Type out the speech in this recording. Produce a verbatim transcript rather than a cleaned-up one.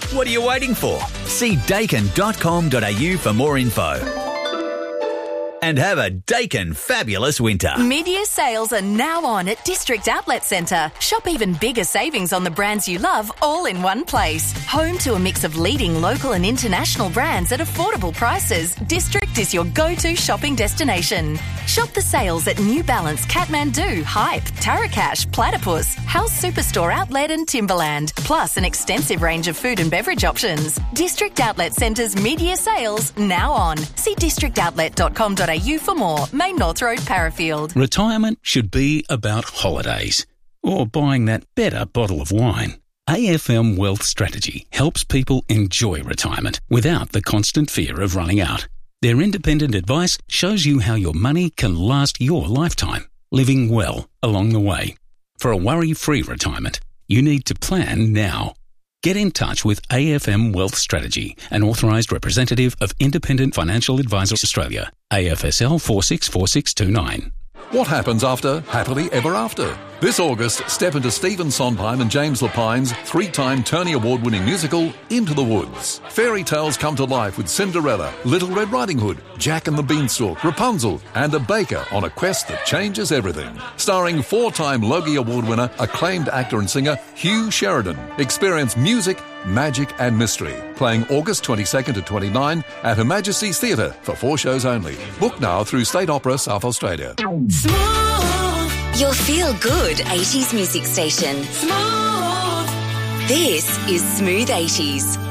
What are you waiting for? See dakin dot com dot a u for more info. And have a Dakin fabulous winter. Mid-year sales are now on at District Outlet Centre. Shop even bigger savings on the brands you love all in one place. Home to a mix of leading local and international brands at affordable prices, District is your go-to shopping destination. Shop the sales at New Balance, Kathmandu, Hype, Tarakash, Platypus, House Superstore Outlet and Timberland, plus an extensive range of food and beverage options. District Outlet Centre's mid-year sales now on. See district outlet dot com dot a u for more. Main North Road, Parafield. Retirement should be about holidays or buying that better bottle of wine. A F M Wealth Strategy helps people enjoy retirement without the constant fear of running out. Their independent advice shows you how your money can last your lifetime, living well along the way. For a worry-free retirement, you need to plan now. Get in touch with A F M Wealth Strategy, an authorised representative of Independent Financial Advisors Australia, A F S L four six four six two nine. What happens after Happily Ever After? This August, step into Stephen Sondheim and James Lapine's three-time Tony Award-winning musical, Into the Woods. Fairy tales come to life with Cinderella, Little Red Riding Hood, Jack and the Beanstalk, Rapunzel, and a baker on a quest that changes everything. Starring four-time Logie Award winner, acclaimed actor and singer Hugh Sheridan. Experience music, magic and mystery. Playing August twenty-second to twenty-ninth at Her Majesty's Theatre for four shows only. Book now through State Opera South Australia. Smooth. Your feel-good eighties music station. Smooth. This is Smooth eighties.